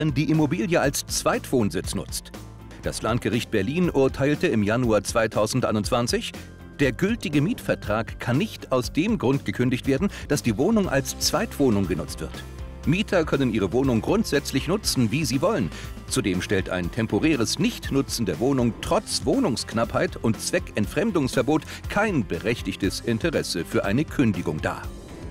die Immobilie als Zweitwohnsitz nutzt. Das Landgericht Berlin urteilte im Januar 2021, der gültige Mietvertrag kann nicht aus dem Grund gekündigt werden, dass die Wohnung als Zweitwohnung genutzt wird. Mieter können ihre Wohnung grundsätzlich nutzen, wie sie wollen. Zudem stellt ein temporäres Nichtnutzen der Wohnung trotz Wohnungsknappheit und Zweckentfremdungsverbot kein berechtigtes Interesse für eine Kündigung dar.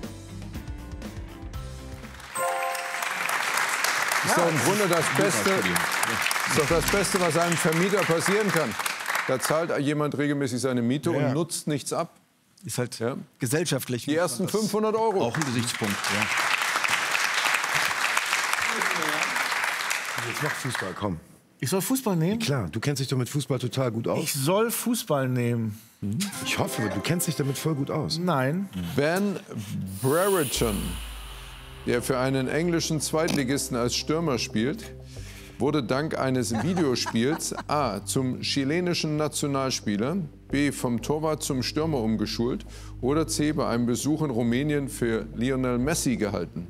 Ist doch im Grunde das Beste, ist doch das Beste, was einem Vermieter passieren kann. Da zahlt jemand regelmäßig seine Miete und nutzt nichts ab. Ist halt gesellschaftlich. Die ersten 500 €. Auch ein Gesichtspunkt, ja. Jetzt mach Fußball, komm. Ich soll Fußball nehmen? Klar, du kennst dich doch mit Fußball total gut aus. Ich soll Fußball nehmen. Ich hoffe, du kennst dich damit voll gut aus. Nein. Ben Brereton, der für einen englischen Zweitligisten als Stürmer spielt, wurde dank eines Videospiels A. zum chilenischen Nationalspieler, B. vom Torwart zum Stürmer umgeschult oder C. bei einem Besuch in Rumänien für Lionel Messi gehalten.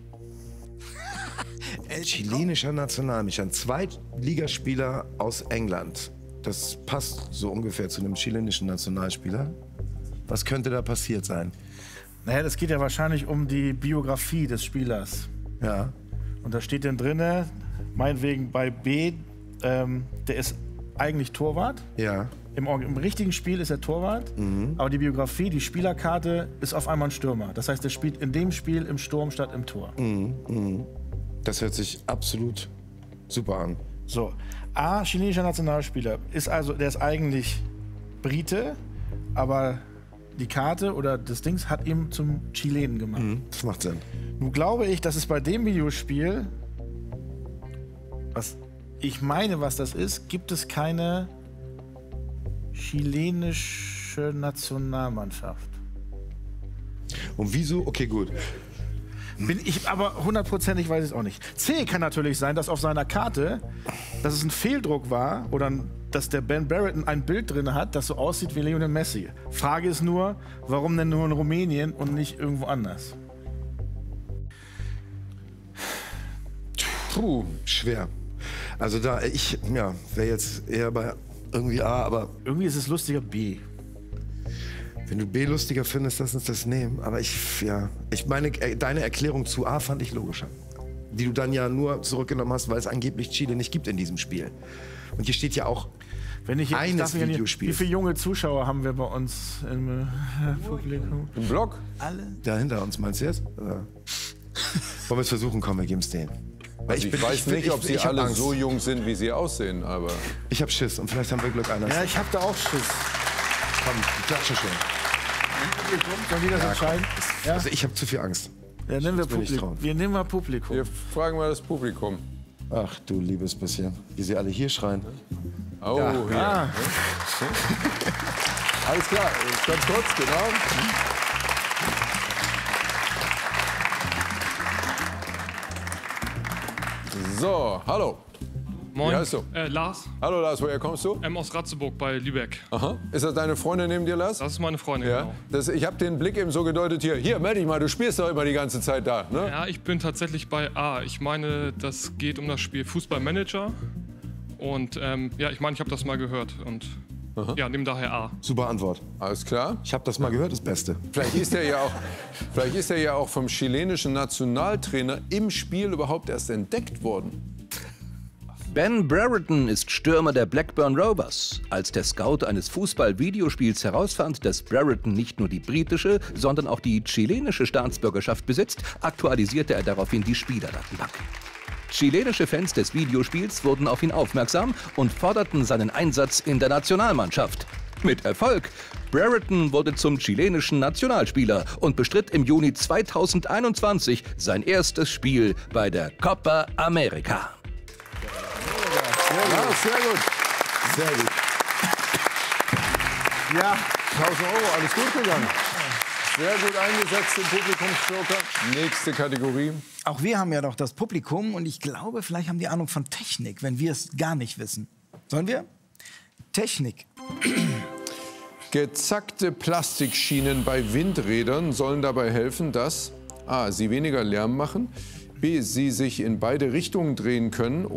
Chilenischer Nationalspieler, ein Zweitligaspieler aus England. Das passt so ungefähr zu einem chilenischen Nationalspieler. Was könnte da passiert sein? Naja, das geht ja wahrscheinlich um die Biografie des Spielers. Ja. Und da steht dann drinne, meinetwegen bei B, der ist eigentlich Torwart. Ja. Im richtigen Spiel ist er Torwart, aber die Biografie, die Spielerkarte ist auf einmal ein Stürmer. Das heißt, er spielt in dem Spiel im Sturm statt im Tor. Das hört sich absolut super an. So, A, chilenischer Nationalspieler, der ist eigentlich Brite, aber die Karte oder das Dings hat ihn zum Chilenen gemacht. Das macht Sinn. Nun glaube ich, dass es bei dem Videospiel, was ich meine, was das ist, gibt es keine chilenische Nationalmannschaft. Und wieso? Okay, gut. Bin ich aber hundertprozentig weiß ich es auch nicht. C kann natürlich sein, dass auf seiner Karte, dass es ein Fehldruck war oder dass der Ben Brereton ein Bild drin hat, das so aussieht wie Lionel Messi. Frage ist nur, warum denn nur in Rumänien und nicht irgendwo anders? Puh, schwer. Also wäre jetzt eher bei irgendwie A, aber irgendwie ist es lustiger B. Wenn du B lustiger findest, lass uns das nehmen. Aber ich meine, deine Erklärung zu A fand ich logischer. Die du dann ja nur zurückgenommen hast, weil es angeblich Chile nicht gibt in diesem Spiel. Und hier steht ja auch eines Videospiel. Wie viele junge Zuschauer haben wir bei uns im Publikum? Im Blog? Alle? Da hinter uns, meinst du jetzt? Wollen wir es versuchen? Komm, wir geben es denen. Also ich weiß nicht, ob sie alle Angst. so jung sind, wie sie aussehen, aber... Ich habe Schiss und vielleicht haben wir Glück einer. Ja, ich habe da auch Schiss. Komm, die klatschen schon. Sollen die das entscheiden? Ja? Also ich habe zu viel Angst. Ja, nehmen wir Publikum. Wir nehmen mal Publikum. Wir fragen mal das Publikum. Ach du liebes bisschen, wie sie alle hier schreien. Oh, ja. Alles klar, ganz kurz, genau. So, hallo. Moin. Wie heißt du? Lars. Hallo Lars, woher kommst du? Aus Ratzeburg bei Lübeck. Aha. Ist das deine Freundin neben dir, Lars? Das ist meine Freundin, Ja. genau. Ich habe den Blick eben so gedeutet hier. Hier, meld dich mal, du spielst doch immer die ganze Zeit da, ne? Ja, ich bin tatsächlich bei A. Ich meine, das geht um das Spiel Fußballmanager. Und ich meine, ich habe das mal gehört. Und ja, nimm daher A. Super Antwort. Alles klar. Ich habe das mal gehört, das Beste. Vielleicht ist er ja auch vom chilenischen Nationaltrainer im Spiel überhaupt erst entdeckt worden. Ben Brereton ist Stürmer der Blackburn Rovers. Als der Scout eines Fußball-Videospiels herausfand, dass Brereton nicht nur die britische, sondern auch die chilenische Staatsbürgerschaft besitzt, aktualisierte er daraufhin die Spielerdatenbank. Chilenische Fans des Videospiels wurden auf ihn aufmerksam und forderten seinen Einsatz in der Nationalmannschaft. Mit Erfolg. Brereton wurde zum chilenischen Nationalspieler und bestritt im Juni 2021 sein erstes Spiel bei der Copa America. Ja, sehr gut. Sehr gut. Ja, 1000 €, alles gut gegangen. Sehr gut eingesetzt im Publikumsjoker. Nächste Kategorie. Auch wir haben ja doch das Publikum und ich glaube, vielleicht haben die Ahnung von Technik, wenn wir es gar nicht wissen. Sollen wir? Technik. Gezackte Plastikschienen bei Windrädern sollen dabei helfen, dass A. sie weniger Lärm machen, B. sie sich in beide Richtungen drehen können